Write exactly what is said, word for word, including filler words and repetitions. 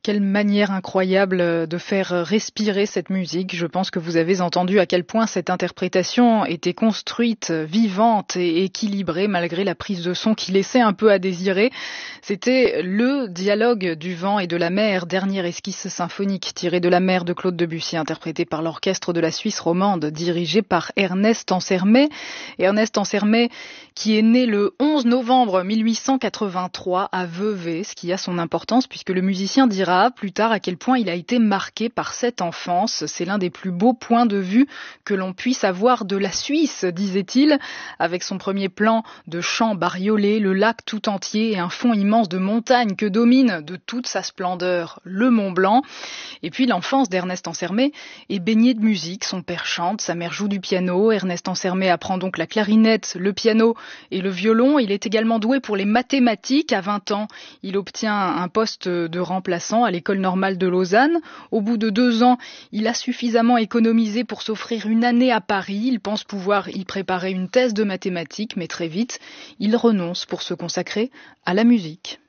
Quelle manière incroyable de faire respirer cette musique. Je pense que vous avez entendu à quel point cette interprétation était construite, vivante et équilibrée malgré la prise de son qui laissait un peu à désirer. C'était le dialogue du vent et de la mer, dernière esquisse symphonique tirée de la mer de Claude Debussy, interprétée par l'orchestre de la Suisse romande, dirigé par Ernest Ansermet. Ernest Ansermet qui est né le onze novembre mille huit cent quatre-vingt-trois à Vevey, ce qui a son importance puisque le musicien dira plus tard à quel point il a été marqué par cette enfance. C'est l'un des plus beaux points de vue que l'on puisse avoir de la Suisse, disait-il, avec son premier plan de champs bariolés, le lac tout entier et un fond immense de montagnes que domine de toute sa splendeur le Mont Blanc. Et puis l'enfance d'Ernest Ansermet est baignée de musique. Son père chante, sa mère joue du piano. Ernest Ansermet apprend donc la clarinette, le piano et le violon. Il est également doué pour les mathématiques. À vingt ans, il obtient un poste de remplaçant à l'école normale de Lausanne. Au bout de deux ans, il a suffisamment économisé pour s'offrir une année à Paris. Il pense pouvoir y préparer une thèse de mathématiques, mais très vite, il renonce pour se consacrer à la musique.